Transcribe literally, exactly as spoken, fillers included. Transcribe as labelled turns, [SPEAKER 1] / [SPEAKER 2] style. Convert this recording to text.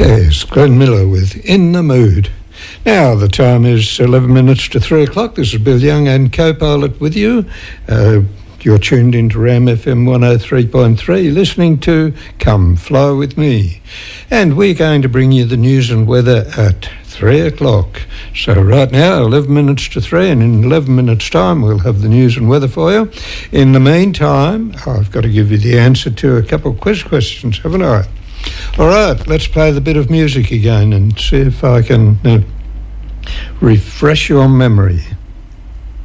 [SPEAKER 1] Yes, Glenn Miller with In the Mood. Now, the time is eleven minutes to three o'clock. This is Bill Young and co-pilot with you. Uh, you're tuned into Ram F M one oh three point three, listening to Come Fly With Me. And we're going to bring you the news and weather at three o'clock. So right now, eleven minutes to three, and in eleven minutes' time, we'll have the news and weather for you. In the meantime, I've got to give you the answer to a couple of quiz questions, haven't I? All right, let's play the bit of music again and see if I can uh, refresh your memory.